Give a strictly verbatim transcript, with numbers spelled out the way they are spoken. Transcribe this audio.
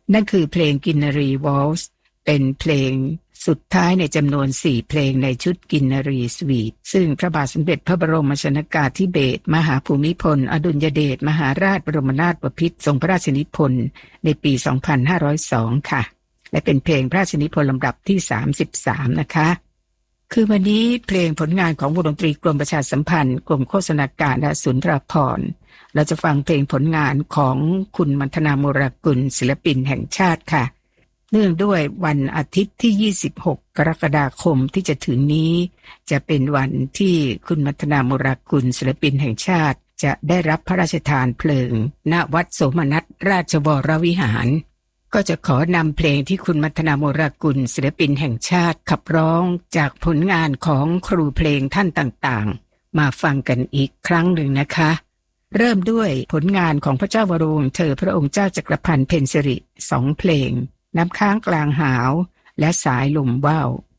นั่นคือเพลงกินนารีวอลส์เป็นเพลงสุดท้ายในจำนวนสี่เพลงในชุดกินนารีสวีทซึ่งพระบาทสมเด็จพระบรมชนกาธิเบศรมหาภูมิพลอดุลยเดชมหาราชบรมนาถบพิตรทรงพระราชนิพนธ์ในปี สองพันห้าร้อยสอง ค่ะและเป็นเพลงพระราชนิพนธ์ลำดับที่สามสิบสามนะคะคือวันนี้เพลงผลงานของวงดนตรีกรมประชาสัมพันธ์กรมโฆษณาการและสุนทรภรณ์เราจะฟังเพลงผลงานของคุณมัณฑนาโมรากุลศิลปินแห่งชาติค่ะเนื่องด้วยวันอาทิตย์ที่ยี่สิบหกกรกฎาคมที่จะถึงนี้จะเป็นวันที่คุณมัณฑนาโมรากุลศิลปินแห่งชาติจะได้รับพระราชทานเพลิงณวัดโสมนัสราชวรวิหารก็จะขอนำเพลงที่คุณมัณฑนาโมรากุลศิลปินแห่งชาติขับร้องจากผลงานของครูเพลงท่านต่างๆมาฟังกันอีกครั้งหนึ่งนะคะเริ่มด้วยผลงานของพระเจ้าวรวงศ์เธอพระองค์เจ้าจักรพันธ์เพ็ญสิริสองเพลงน้ำค้างกลางหาวและสายลมว่าว